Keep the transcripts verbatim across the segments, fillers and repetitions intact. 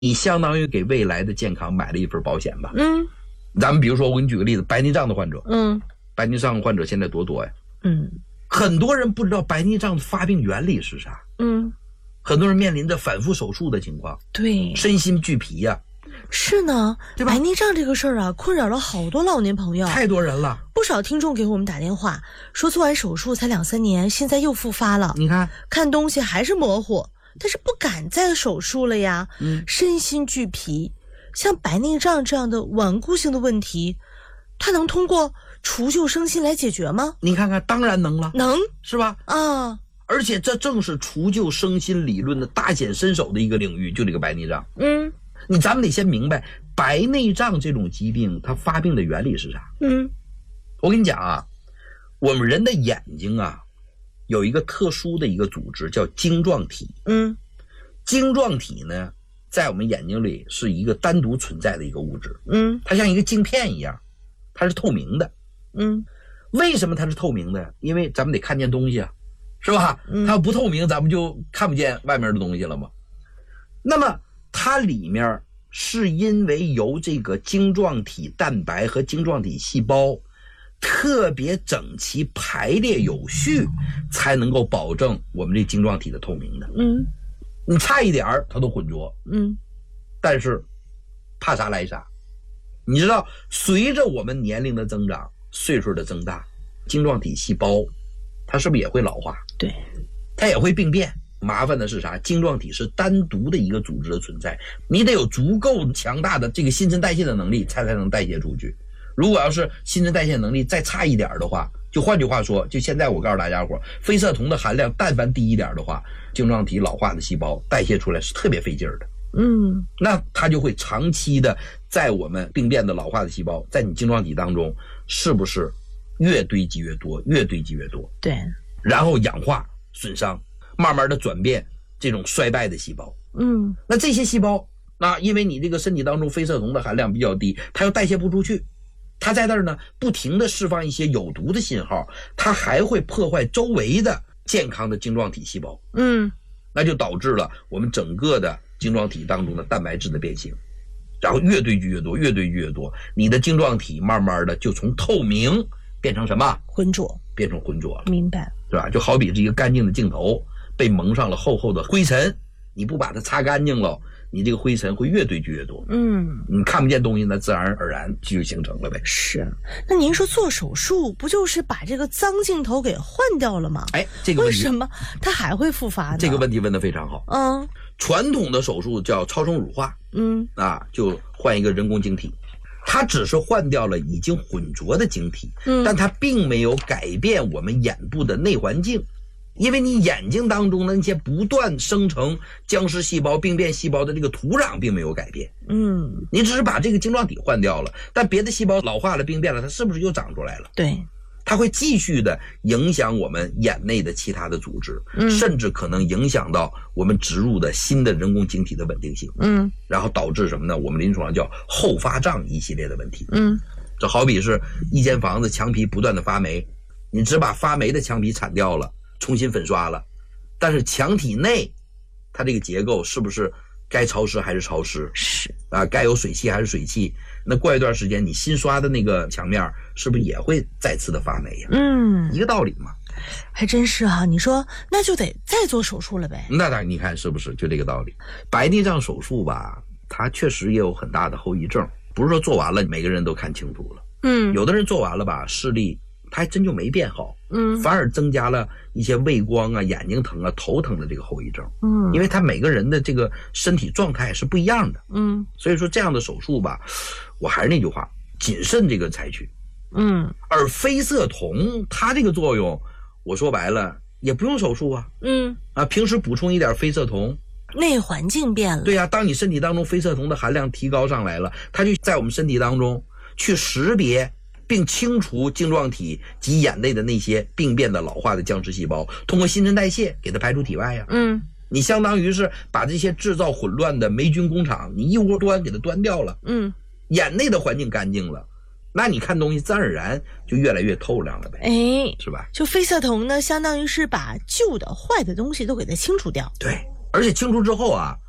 你相当于给未来的健康买了一份保险吧。 嗯， 咱们比如说我给你举个例子，白内障的患者， 嗯， 白内障患者现在多多呀。 嗯， 很多人不知道白内障的发病原理是啥。 嗯， 很多人面临着反复手术的情况， 对， 身心俱疲呀、啊。 是呢， 对吧？ 白内障这个事儿啊，困扰了好多老年朋友， 太多人了。 不少听众给我们打电话说，做完手术才两三年，现在又复发了。 你看， 看东西还是模糊，但是不敢再手术了呀。 嗯， 身心俱疲。像白内障这样的顽固性的问题，它能通过除旧生新来解决吗？ 你看看，当然能了， 能， 是吧？ 啊， 而且这正是除旧生新理论的大显身手的一个领域，就这个白内障。 嗯， 你咱们得先明白白内障这种疾病它发病的原理是啥。 嗯， 我跟你讲啊，我们人的眼睛啊有一个特殊的一个组织叫晶状体。 嗯， 晶状体呢在我们眼睛里是一个单独存在的一个物质。 嗯， 它像一个镜片一样，它是透明的。 嗯， 为什么它是透明的？因为咱们得看见东西啊，是吧？ 嗯， 它不透明咱们就看不见外面的东西了嘛。那么它里面是因为由这个晶状体蛋白和晶状体细胞特别整齐排列有序，才能够保证我们这晶状体的透明的。 嗯， 你差一点它都浑浊。 嗯， 但是怕啥来啥。你知道随着我们年龄的增长，岁数的增大，晶状体细胞它是不是也会老化？ 对， 它也会病变。麻烦的是啥？晶状体是单独的一个组织的存在，你得有足够强大的这个新陈代谢的能力，才才能代谢出去。如果要是新陈代谢能力再差一点的话，就换句话说，就现在我告诉大家伙，非色酮的含量但凡低一点的话，晶状体老化的细胞代谢出来是特别费劲的。 嗯， 那它就会长期的在我们病变的老化的细胞在你晶状体当中是不是越堆积越多，越堆积越多？ 对， 然后氧化损伤，慢慢的转变这种衰败的细胞。 嗯， 那这些细胞，那因为你这个身体当中非色酮的含量比较低，它又代谢不出去，它在那儿呢不停的释放一些有毒的信号，它还会破坏周围的健康的晶状体细胞。 嗯， 那就导致了我们整个的晶状体当中的蛋白质的变形，然后越堆积越多，越堆积越多，你的晶状体慢慢的就从透明变成什么？ 浑浊， 变成浑浊了。 明白， 是吧？就好比是一个干净的镜头被蒙上了厚厚的灰尘，你不把它擦干净了，你这个灰尘会越堆积越多。 嗯， 你看不见东西，那自然而然就形成了呗。 是。那您说做手术不就是把这个脏镜头给换掉了吗？ 哎，这个问题为什么它还会复发呢？ 这个问题问得非常好。 嗯， 传统的手术叫超声乳化， 嗯啊，就换一个人工晶体，它只是换掉了已经混浊的晶体， 嗯， 但它并没有改变我们眼部的内环境。因为你眼睛当中的那些不断生成僵尸细胞、病变细胞的这个土壤并没有改变， 嗯， 你只是把这个晶状体换掉了，但别的细胞老化了、病变了，它是不是又长出来了？ 对， 它会继续的影响我们眼内的其他的组织， 嗯， 甚至可能影响到我们植入的新的人工晶体的稳定性， 嗯， 然后导致什么呢？我们临床上叫后发障一系列的问题， 嗯， 这好比是一间房子墙皮不断的发霉，你只把发霉的墙皮铲掉了，重新粉刷了，但是墙体内它这个结构是不是该潮湿还是潮湿？ 是啊，该有水汽还是水汽？那过一段时间你新刷的那个墙面是不是也会再次的发霉呀？ 嗯， 一个道理嘛。 还真是哈、啊，你说那就得再做手术了呗？ 那当然，你看是不是就这个道理？白内障手术吧，它确实也有很大的后遗症，不是说做完了每个人都看清楚了。 嗯， 有的人做完了吧，视力它还真就没变好， 嗯， 反而增加了一些畏光啊、眼睛疼啊、头疼的这个后遗症。 嗯， 因为他每个人的这个身体状态是不一样的。 嗯， 所以说这样的手术吧，我还是那句话，谨慎这个采取。 嗯， 而非色酮它这个作用，我说白了也不用手术啊。 嗯， 啊，平时补充一点非色酮， 内环境变了。 对呀、啊，当你身体当中非色酮的含量提高上来了，它就在我们身体当中去识别并清除晶状体及眼内的那些病变的老化的僵尸细胞，通过新陈代谢给它排出体外呀。 嗯， 你相当于是把这些制造混乱的霉菌工厂，你一窝端给它端掉了。 嗯， 眼内的环境干净了，那你看东西自然而然就越来越透亮了呗。 哎， 是吧？ 就非色酮呢，相当于是把旧的坏的东西都给它清除掉。 对，而且清除之后啊，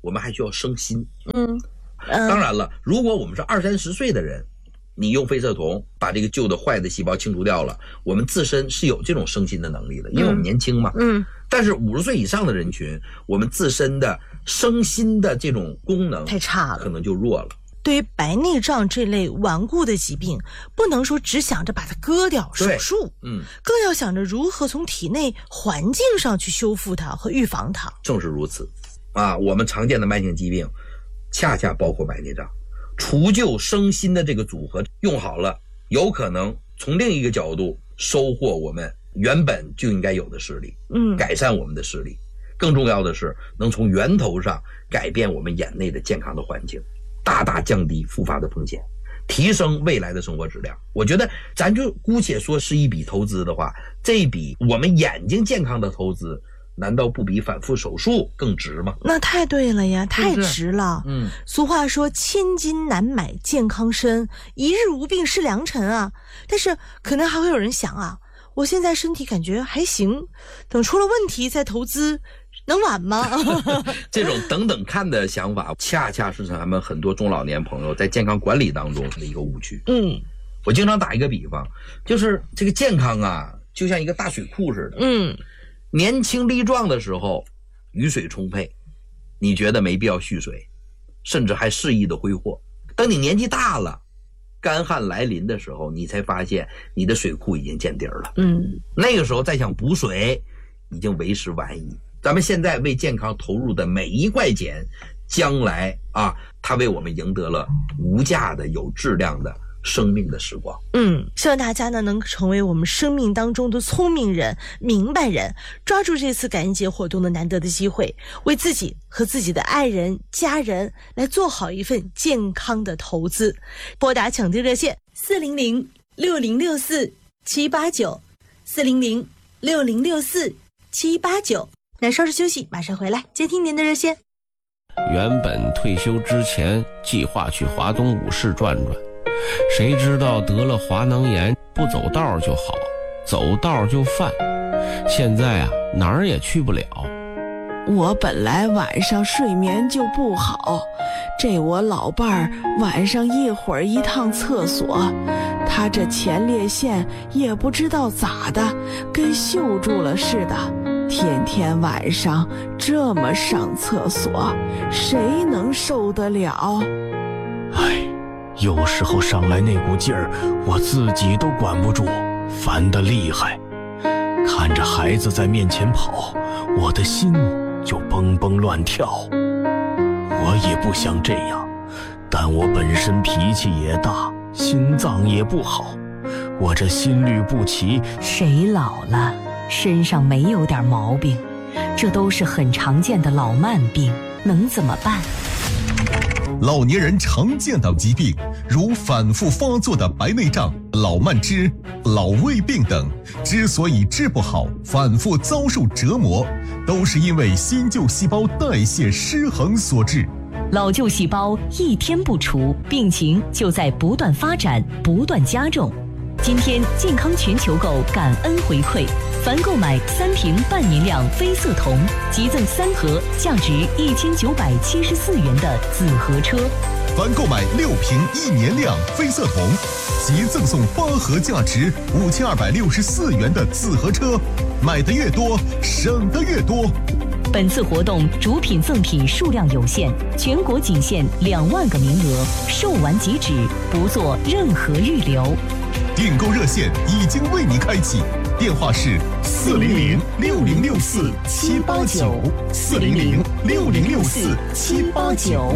我们还需要生新。 嗯，呃、 当然了，如果我们是二三十岁的人，你用非色酮把这个旧的坏的细胞清除掉了，我们自身是有这种生新的能力的，因为我们年轻嘛。 嗯， 但是五十岁以上的人群，我们自身的生新的这种功能太差了， 可能就弱了。 对于白内障这类顽固的疾病，不能说只想着把它割掉手术， 嗯， 更要想着如何从体内环境上去修复它和预防它。 正是如此啊，我们常见的慢性疾病恰恰包括白内障，除旧生新的这个组合用好了，有可能从另一个角度收获我们原本就应该有的视力， 嗯， 改善我们的视力。更重要的是能从源头上改变我们眼内的健康的环境，大大降低复发的风险，提升未来的生活质量。我觉得咱就姑且说是一笔投资的话，这一笔我们眼睛健康的投资，难道不比反复手术更值吗？ 那太对了呀，太值了。 嗯， 俗话说千金难买健康身，一日无病是良辰啊。但是可能还会有人想啊，我现在身体感觉还行，等出了问题再投资能晚吗？ 这种等等看的想法，恰恰是咱们很多中老年朋友在健康管理当中的一个误区。 嗯， 我经常打一个比方，就是这个健康啊，就像一个大水库似的。 嗯， 年轻力壮的时候，雨水充沛，你觉得没必要蓄水，甚至还肆意的挥霍。等你年纪大了，干旱来临的时候，你才发现你的水库已经见底了。 嗯， 那个时候再想补水，已经为时晚矣。咱们现在为健康投入的每一块钱，将来啊，它为我们赢得了无价的有质量的生命的时光。 嗯，希望大家呢能成为我们生命当中的聪明人、明白人，抓住这次感恩节活动的难得的机会，为自己和自己的爱人、家人来做好一份健康的投资。拨打抢订热线四零零六零六四七八九，四零零六零六四七八九。来稍事休息，马上回来接听您的热线。 原本退休之前计划去华东五市转转，谁知道得了滑囊炎，不走道就好，走道就犯，现在啊哪儿也去不了。 我本来晚上睡眠就不好，这我老伴儿晚上一会儿一趟厕所，他这前列腺也不知道咋的跟锈住了似的，天天晚上这么上厕所，谁能受得了？ 哎，有时候上来那股劲儿，我自己都管不住，烦得厉害。看着孩子在面前跑，我的心就蹦蹦乱跳。我也不想这样，但我本身脾气也大，心脏也不好，我这心律不齐。 谁老了身上没有点毛病？这都是很常见的老慢病，能怎么办？ 老年人常见到疾病，如反复发作的白内障、老慢支、老胃病等，之所以治不好，反复遭受折磨，都是因为新旧细胞代谢失衡所致。 老旧细胞一天不除，病情就在不断发展、不断加重。今天健康全球购感恩回馈，凡购买三瓶半年量非色酮，即赠三盒价值一千九百七十四元的紫河车； 凡购买六瓶一年量非色酮，即赠送八盒价值五千二百六十四元的紫河车。买的越多，省的越多。 本次活动主品赠品数量有限，全国仅限两万个名额，售完即止，不做任何预留。 订购热线已经为你开启，电话是四零零六零六四七八九，四零零六零六四七八九。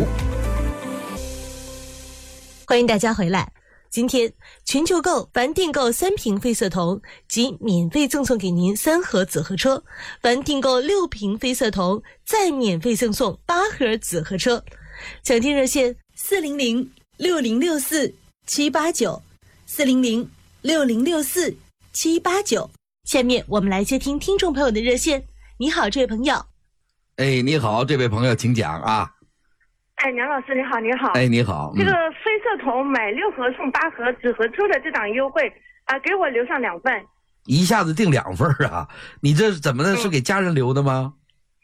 欢迎大家回来。今天全球购凡订购三瓶非色酮，即免费赠送给您三盒紫河车；凡订购六瓶非色酮，再免费赠送八盒紫河车。抢订热线四零零六零六四七八九，四零零六零六四七八九。下面我们来接听听众朋友的热线。你好，这位朋友。 哎，你好，这位朋友，请讲啊。 哎，梁老师你好，你好。 哎，你好。 这个非色酮买六盒送八盒紫河车的这档优惠啊，给我留上两份。 一下子订两份啊？你这怎么的？是给家人留的吗？ 哎，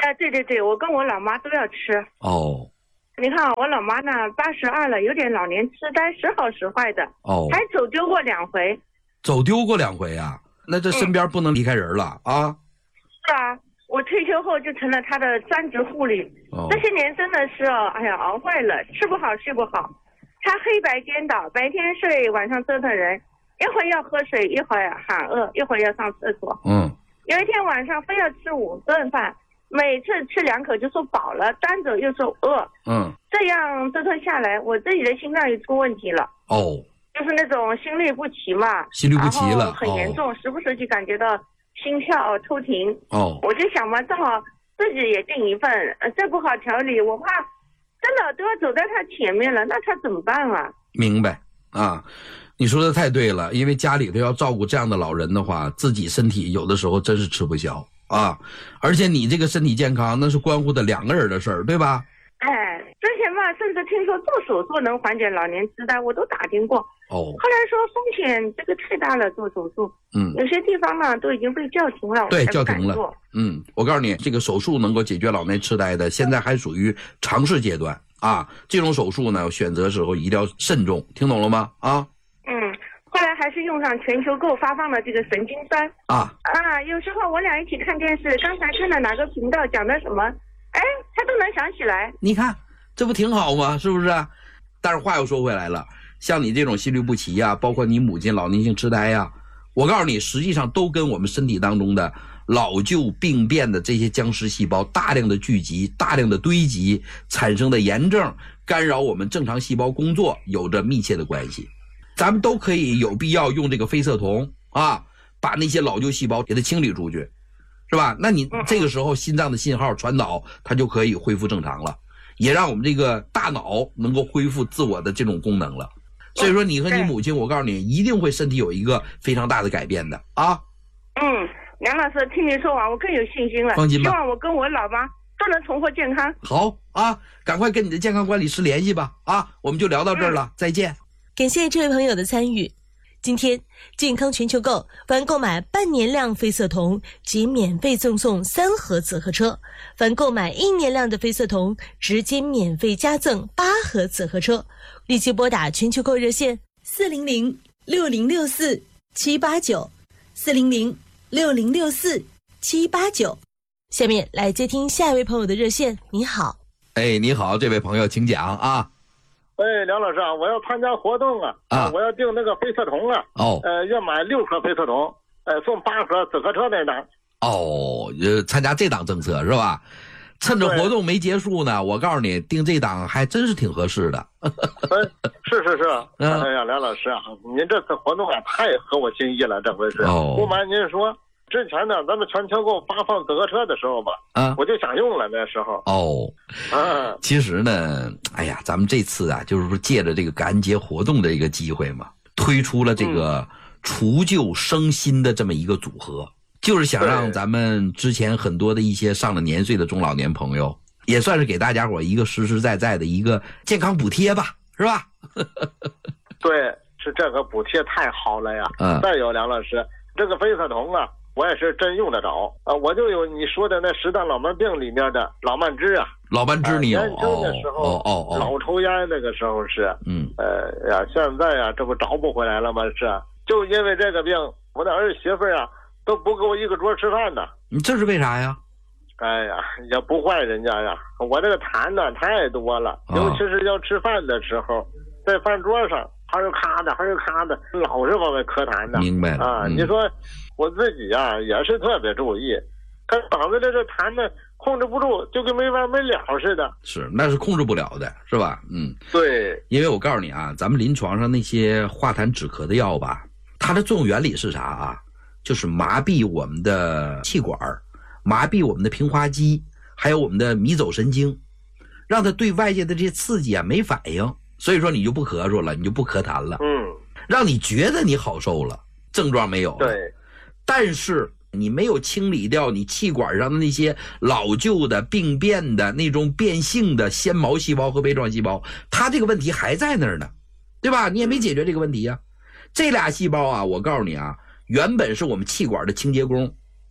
啊，对对对，我跟我老妈都要吃。 哦， 你看我老妈呢，八十二了，有点老年痴呆，时好时坏的。 哦， 还走丢过两回。 走丢过两回啊？那这身边不能离开人了、嗯、啊？ 是啊，我退休后就成了他的专职护理。 哦， 这些年真的是哦，哎呀，熬坏了，吃不好睡不好，他黑白颠倒，白天睡，晚上折腾人，一会儿要喝水，一会儿喊饿，一会儿要上厕所。 嗯， 有一天晚上非要吃五顿饭，每次吃两口就说饱了，端走又说饿。 嗯，这样折腾下来，我自己的心脏也出问题了。 哦， 就是那种心律不齐嘛， 心律不齐了， 很严重、哦，时不时就感觉到心跳抽停。 哦， 我就想嘛，正好自己也尽一份，呃，再不好调理，我怕真的都要走在他前面了，那他怎么办啊？ 明白啊，你说的太对了，因为家里头要照顾这样的老人的话，自己身体有的时候真是吃不消啊，而且你这个身体健康那是关乎的两个人的事儿，对吧？ 哎，之前嘛，甚至听说做手术能缓解老年痴呆，我都打听过。 哦， 后来说风险这个太大了，做手术。 嗯， 有些地方呢都已经被叫停了。 对，叫停了。嗯，我告诉你，这个手术能够解决老年痴呆的，现在还属于尝试阶段啊。这种手术呢，选择时候一定要慎重，听懂了吗？啊。 嗯，后来还是用上全球购发放的这个神经酸。 啊啊，有时候我俩一起看电视，刚才看的哪个频道讲的什么，哎，他都能想起来。 你看，这不挺好吗？是不是？但是话又说回来了。像你这种心律不齐呀、啊，包括你母亲老年性痴呆呀、啊，我告诉你，实际上都跟我们身体当中的老旧病变的这些僵尸细胞大量的聚集、大量的堆积产生的炎症，干扰我们正常细胞工作有着密切的关系。咱们都可以有必要用这个非色酮啊，把那些老旧细胞给它清理出去，是吧？那你这个时候心脏的信号传导，它就可以恢复正常了，也让我们这个大脑能够恢复自我的这种功能了。所以说你和你母亲，我告诉你，一定会身体有一个非常大的改变的啊。 嗯，梁老师听你说完，我更有信心了。 放心吧， 希望我跟我老妈都能重获健康。 好啊，赶快跟你的健康管理师联系吧。啊，我们就聊到这儿了，嗯、再见。 感谢这位朋友的参与。今天健康全球购凡购买半年量非色酮即免费赠送三盒紫河车，凡购买一年量的非色酮直接免费加赠八盒紫河车。立即拨打全球购热线四零零六零六四七八九四零零六零六四七八九。下面来接听下一位朋友的热线。你好。 哎，你好，这位朋友请讲啊。 哎，梁老师啊，我要参加活动啊， 啊， 我要订那个非色酮啊， 哦， 呃，要买六盒非色酮，呃，送八盒紫河车那档。 哦，呃，参加这档政策是吧？趁着活动没结束呢，我告诉你，订这档还真是挺合适的。 嗯，是是是，哎呀，梁老师啊，您这次活动啊太合我心意了，这回是。 哦， 不瞒您说，之前呢，咱们全球购发放紫河车的时候吧， 啊， 我就想用了那时候。 哦， 啊， 其实呢，哎呀，咱们这次啊，就是说借着这个感恩节活动的一个机会嘛，推出了这个除旧生新的这么一个组合。嗯，就是想让咱们之前很多的一些上了年岁的中老年朋友，也算是给大家伙一个实实在在的一个健康补贴吧，是吧？ 对，是这个补贴太好了呀。 嗯。 再有梁老师，这个非色酮啊，我也是真用得着啊，我就有你说的那十大老慢病里面的老慢支啊。 老慢支你有？ 年轻的时候， 哦哦哦， 老抽烟那个时候是， 嗯， 呃呀，现在呀，这不找不回来了吗？是，就因为这个病，我的儿媳妇啊。都不跟我一个桌吃饭呢， 你这是为啥呀？ 哎呀，也不怪人家呀，我这个痰呢太多了， 哦， 尤其是要吃饭的时候，在饭桌上还是咔的，还是咔的，老是往外咳痰的。 明白了啊， 嗯， 你说我自己呀也是特别注意，可嗓子这这痰呢控制不住，就跟没完没了似的。 是，那是控制不了的，是吧？嗯， 对， 因为我告诉你啊，咱们临床上那些化痰止咳的药吧，它的作用原理是啥啊？就是麻痹我们的气管，麻痹我们的平滑肌，还有我们的迷走神经，让它对外界的这些刺激啊没反应，所以说你就不咳嗽了，你就不咳痰了， 嗯， 让你觉得你好受了，症状没有了。 对， 但是你没有清理掉你气管上的那些老旧的病变的那种变性的纤毛细胞和杯状细胞，它这个问题还在那儿呢，对吧？你也没解决这个问题啊。这俩细胞啊，我告诉你啊，原本是我们气管的清洁工，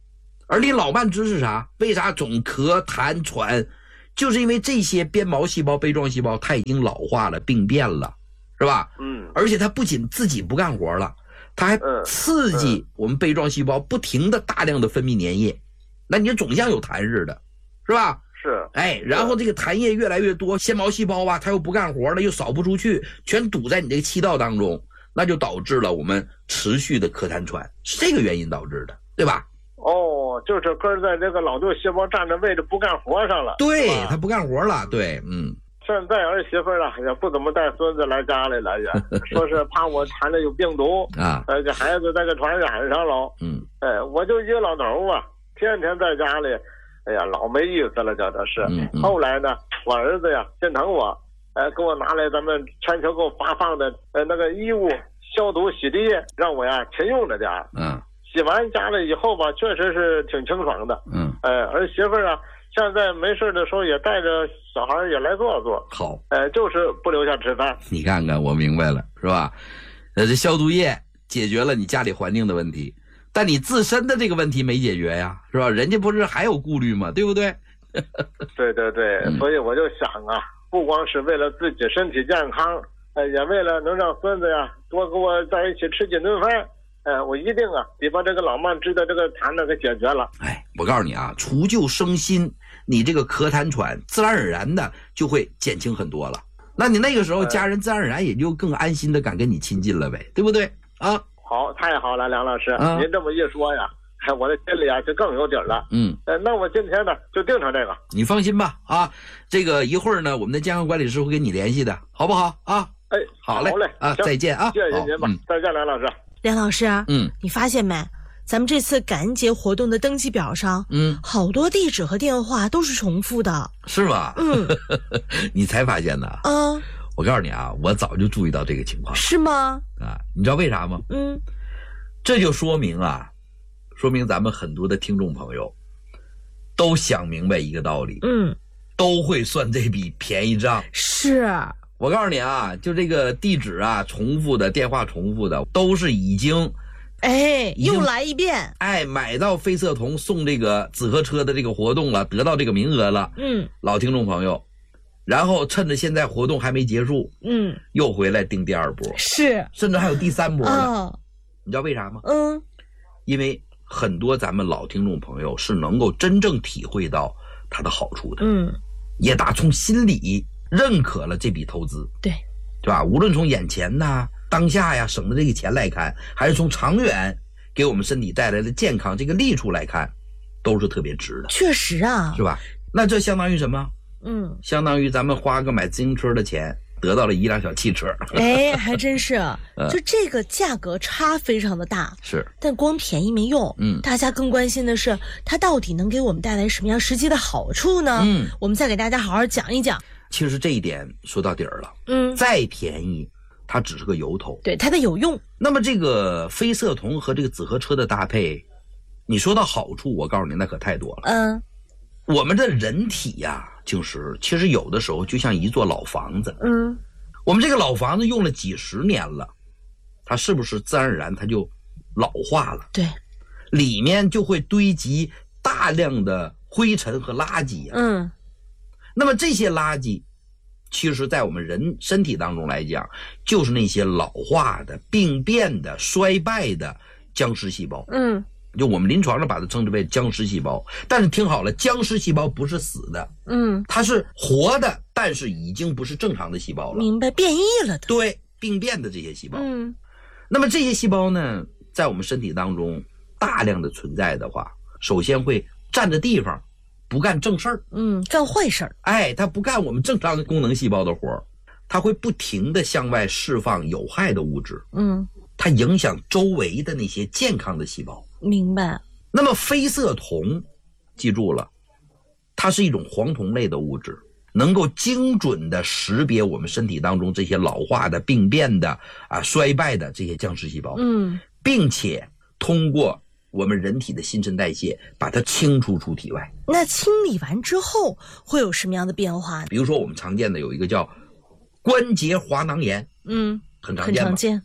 而你老慢支是啥？为啥总咳痰喘？就是因为这些鞭毛细胞、杯状细胞它已经老化了、病变了，是吧？ 嗯。 而且它不仅自己不干活了，它还刺激我们杯状细胞不停的大量的分泌粘液，那你就总像有痰似的，是吧？ 是。 哎，然后这个痰液越来越多，纤毛细胞啊，它又不干活了，又扫不出去，全堵在你这个气道当中，那就导致了我们持续的咳痰喘，是这个原因导致的，对吧？ 哦，就是根在这个老旧细胞占着位置不干活上了。 对，它不干活了，对，嗯。 现在儿媳妇啊也不怎么带孙子来家里了，也说是怕我缠着有病毒啊， 呃，这孩子再给传染上了。 嗯， 哎，我就一个老头啊，天天在家里，哎呀，老没意思了，叫这是。 嗯嗯、 后来呢，我儿子呀心疼我，哎，给我拿来咱们全球购发放的呃那个衣物消毒洗涤液，让我呀勤用着点。 嗯， 洗完家里以后吧，确实是挺清爽的。 嗯， 哎，儿媳妇啊，现在没事的时候也带着小孩也来坐坐。 好， 哎，就是不留下吃饭。 你看看，我明白了，是吧？呃，这消毒液解决了你家里环境的问题，但你自身的这个问题没解决呀，是吧？人家不是还有顾虑吗？对不对？ 对对对、嗯，所以我就想啊，不光是为了自己身体健康，呃，也为了能让孙子呀多跟我在一起吃几顿饭。呃，我一定啊，得把这个老慢支的这个痰呢给解决了。 哎，我告诉你啊，除旧生新，你这个咳痰喘自然而然的就会减轻很多了。那你那个时候家人自然而然也就更安心的敢跟你亲近了呗，对不对啊？ 好，太好了，梁老师， 啊、 您这么一说呀，哎，我的心里啊就更有底了。 嗯， 呃，那我今天呢就定成这个。 你放心吧，啊，这个一会儿呢，我们的健康管理师会跟你联系的，好不好啊？ 哎， 好嘞， 好嘞， 啊，再见啊， 谢谢您吧，嗯、再见，梁老师。 梁老师， 嗯， 你发现没？咱们这次感恩节活动的登记表上， 嗯， 好多地址和电话都是重复的， 是吗？ 嗯， 你才发现的？ 嗯， 我告诉你啊，我早就注意到这个情况， 是吗？ 啊，你知道为啥吗？ 嗯， 这就说明啊，说明咱们很多的听众朋友都想明白一个道理， 嗯， 都会算这笔便宜账。 是。 我告诉你啊，就这个地址啊，重复的电话重复的，都是已经， 哎，又来一遍， 哎，买到非色酮送这个紫河车的这个活动了，得到这个名额了， 嗯， 老听众朋友，然后趁着现在活动还没结束， 嗯， 又回来订第二波， 是， 甚至还有第三波呢， 哦、 你知道为啥吗？ 嗯， 因为很多咱们老听众朋友是能够真正体会到它的好处的， 嗯， 也打从心里认可了这笔投资， 对， 对吧？无论从眼前呐、当下呀省的这个钱来看，还是从长远给我们身体带来的健康这个利处来看，都是特别值的。 确实啊， 是吧？那这相当于什么？ 嗯， 相当于咱们花个买自行车的钱，得到了一辆小汽车。 哎，还真是，就这个价格差非常的大， 是， 但光便宜没用， 嗯， 大家更关心的是它到底能给我们带来什么样实际的好处呢？ 嗯， 我们再给大家好好讲一讲。 其实这一点说到底儿了， 嗯， 再便宜，它只是个由头， 对，它得有用。 那么这个非色酮和这个紫河车的搭配，你说到好处，我告诉你，那可太多了。 嗯， 我们的人体呀、啊，就是其实有的时候就像一座老房子， 嗯， 我们这个老房子用了几十年了，它是不是自然而然它就老化了？ 对， 里面就会堆积大量的灰尘和垃圾、啊。 嗯。 那么这些垃圾，其实在我们人身体当中来讲，就是那些老化的、病变的、衰败的僵尸细胞。 嗯， 就我们临床上把它称之为僵尸细胞。但是听好了，僵尸细胞不是死的， 嗯， 它是活的，但是已经不是正常的细胞了。 明白，变异了的。 对，病变的这些细胞。 嗯， 那么这些细胞呢，在我们身体当中大量的存在的话，首先会占着地方。不干正事儿， 嗯，干坏事儿。 哎，它不干我们正常功能细胞的活儿，它会不停的向外释放有害的物质， 嗯， 它影响周围的那些健康的细胞。 明白。 那么非色酮，记住了，它是一种黄酮类的物质，能够精准的识别我们身体当中这些老化的、病变的、啊衰败的这些僵尸细胞， 嗯， 并且通过我们人体的新陈代谢把它清除出体外。 那清理完之后会有什么样的变化呢？ 比如说我们常见的有一个叫关节滑囊炎， 嗯， 很常见吧， 很常见。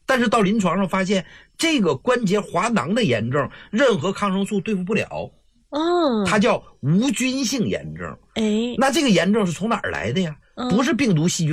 但是到临床上发现，这个关节滑囊的炎症，任何抗生素对付不了。 哦， 它叫无菌性炎症。 哎， 那这个炎症是从哪儿来的呀？不是病毒细菌